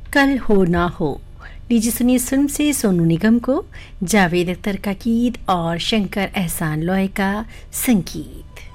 कल हो ना हो। लीजिए सुनिए इस फिल्म से सोनू निगम को जावेद अख्तर का गीत और शंकर एहसान लॉय का संगीत।